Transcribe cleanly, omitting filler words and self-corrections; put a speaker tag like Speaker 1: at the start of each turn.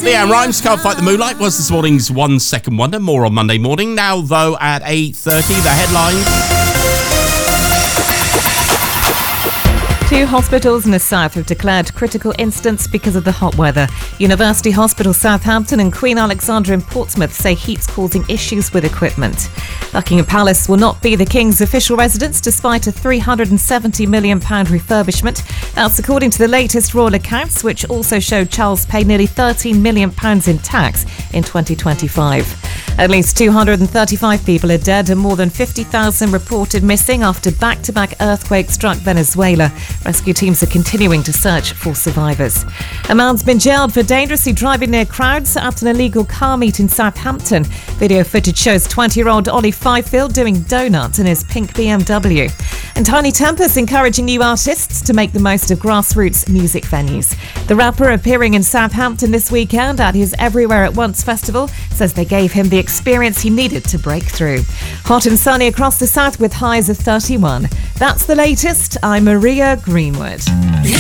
Speaker 1: Leanne Rimes, Can't Fight the Moonlight, was this morning's 1 Second Wonder. More on Monday morning. Now, though, at 8:30, the headlines.
Speaker 2: 2 hospitals in the south have declared critical incidents because of the hot weather. University Hospital Southampton and Queen Alexandra in Portsmouth say heat's causing issues with equipment. Buckingham Palace will not be the King's official residence despite a £370 million refurbishment. That's according to the latest royal accounts, which also showed Charles paid nearly £13 million in tax in 2025. At least 235 people are dead and more than 50,000 reported missing after back-to-back earthquakes struck Venezuela. Rescue teams are continuing to search for survivors. A man's been jailed for dangerously driving near crowds at an illegal car meet in Southampton. Video footage shows 20-year-old Ollie Fifield doing donuts in his pink BMW. And Tiny Temper's encouraging new artists to make the most of grassroots music venues. The rapper, appearing in Southampton this weekend at his Everywhere at Once festival, says they gave him the experience he needed to break through. Hot and sunny across the south with highs of 31. That's the latest. I'm Maria Greenwood.